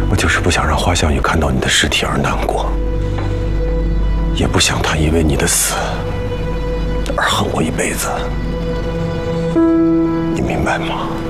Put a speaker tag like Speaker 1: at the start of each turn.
Speaker 1: 我就是不想让花香雨看到你的尸体而难过，也不想她因为你的死而恨我一辈子。你明白吗？